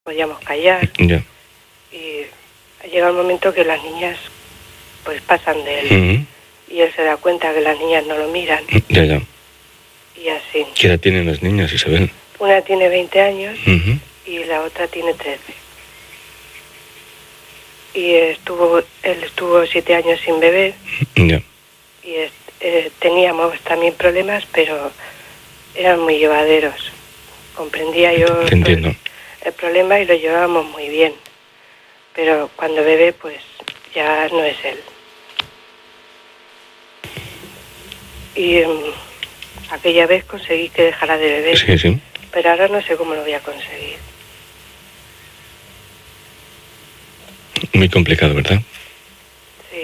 podíamos callar. Ya. Y llega el momento que las niñas pues pasan de él. Uh-huh. Y él se da cuenta que las niñas no lo miran. Ya, ya. Y así. ¿Qué edad tienen las niñas, Isabel? Una tiene 20 años Uh-huh. y la otra tiene 13. Y él estuvo 7 años sin beber. Ya. Y teníamos también problemas, pero eran muy llevaderos. Comprendía yo Te entiendo. el problema y lo llevábamos muy bien. Pero cuando bebe, pues ya no es él. Y aquella vez conseguí que dejara de beber. Sí, sí. Pero ahora no sé cómo lo voy a conseguir. Muy complicado, ¿verdad? Sí.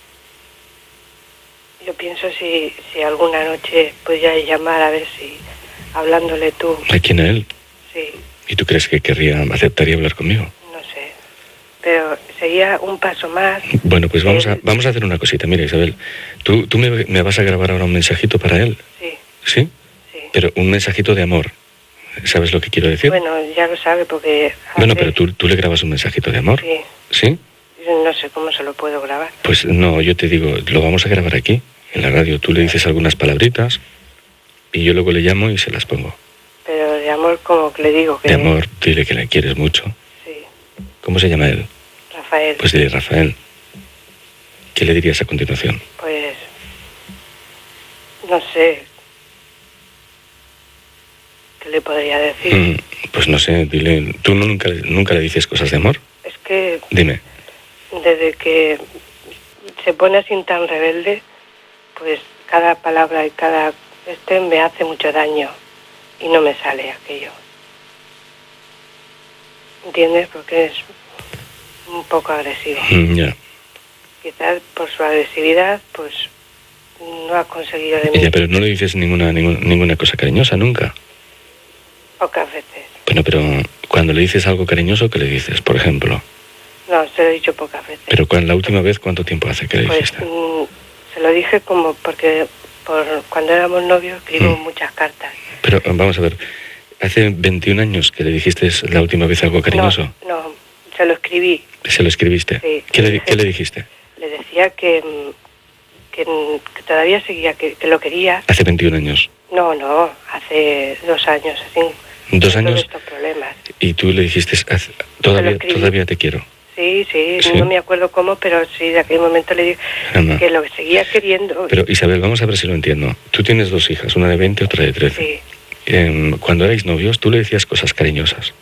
Yo pienso si alguna noche pudiera llamar a ver si, hablándole tú... ¿A quién, a él? Sí. ¿Y tú crees que aceptaría hablar conmigo? No sé. Pero sería un paso más. Bueno, pues vamos a hacer una cosita. Mira, Isabel, tú me vas a grabar ahora un mensajito para él. Sí. ¿Sí? Sí. Pero un mensajito de amor. ¿Sabes lo que quiero decir? Bueno, ya lo sabe porque... Bueno, pero tú le grabas un mensajito de amor. Sí. ¿Sí? Yo no sé cómo se lo puedo grabar. Pues no, yo te digo, lo vamos a grabar aquí, en la radio. Tú le dices algunas palabritas y yo luego le llamo y se las pongo. Pero de amor, como que le digo que... De amor, dile que le quieres mucho. Sí. ¿Cómo se llama él? Rafael. Pues dile Rafael. ¿Qué le dirías a continuación? Pues... no sé... ¿qué le podría decir? Pues no sé, dile... ¿Tú nunca le dices cosas de amor? Es que... Dime. Desde que se pone así tan rebelde, pues cada palabra y cada... me hace mucho daño y no me sale aquello. ¿Entiendes? Porque es un poco agresivo. Ya. Quizás por su agresividad, pues no ha conseguido de mí. Ya, pero no le dices ninguna cosa cariñosa, nunca. Pocas veces. Bueno, pero cuando le dices algo cariñoso, ¿qué le dices, por ejemplo? No, se lo he dicho pocas veces. Pero la última vez, ¿cuánto tiempo hace que le dijiste? Se lo dije como porque cuando éramos novios escribimos muchas cartas. Pero vamos a ver, ¿hace 21 años que le dijiste la última vez algo cariñoso? No, se lo escribí. ¿Se lo escribiste? Sí. ¿Qué le dijiste? Le decía que todavía seguía, que lo quería. ¿Hace 21 años? No, hace 2 años, así. 2 años. Estos problemas. Y tú le dijiste, todavía te quiero. Sí, no me acuerdo cómo, pero sí, de aquel momento le dije que lo seguía queriendo. Pero Isabel, vamos a ver si lo entiendo. Tú tienes 2 hijas, una de 20, otra de 13. Sí. Cuando erais novios, tú le decías cosas cariñosas.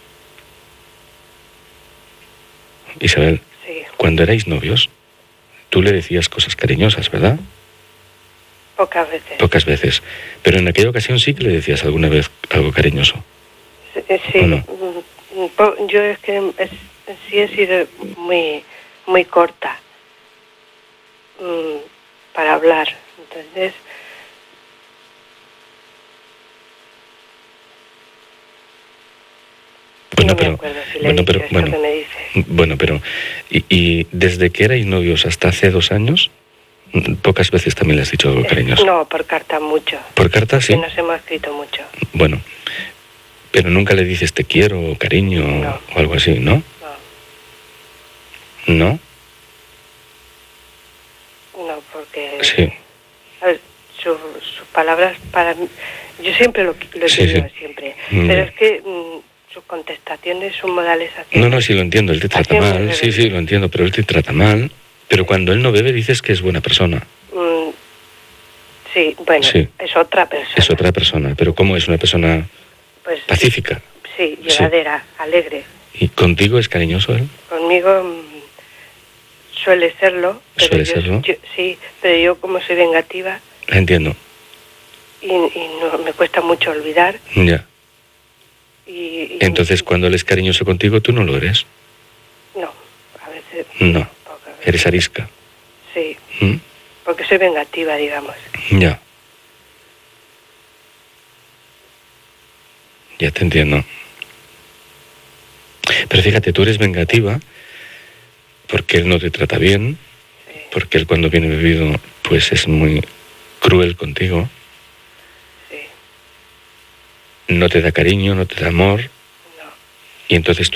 Isabel, sí. Cuando erais novios, tú le decías cosas cariñosas, ¿verdad? Pocas veces. Pocas veces. Pero en aquella ocasión sí que le decías alguna vez algo cariñoso. Sí. ¿O no? Yo es que sí he sido muy, muy corta para hablar. Entonces... Bueno, pero y desde que erais novios hasta hace 2 años, pocas veces también le has dicho algo cariñoso. No, por carta mucho. ¿Por carta sí? Que nos hemos escrito mucho. Bueno, pero nunca le dices te quiero o cariño o algo así, ¿no? ¿No? No, porque... Sí. A ver, sus palabras para mí... Yo siempre lo he querido, siempre. Pero es que sus contestaciones, sus modales... No, sí lo entiendo, él te trata mal. Sí, lo entiendo, pero él te trata mal. Pero cuando él no bebe dices que es buena persona. Sí, bueno, sí. Es otra persona. Es otra persona, pero ¿cómo es una persona pacífica? Sí, llevadera, alegre. ¿Y contigo es cariñoso él? Conmigo suele serlo. ¿Suele serlo? Sí, pero yo como soy vengativa... Entiendo. Y no, me cuesta mucho olvidar. Ya. Entonces, cuando él es cariñoso contigo, ¿tú no lo eres? No, a veces... No, eres arisca. Sí, porque soy vengativa, digamos. Ya. Ya te entiendo. Pero fíjate, tú eres vengativa porque él no te trata bien, porque él cuando viene bebido, pues es muy cruel contigo. No te da cariño, no te da amor. Y entonces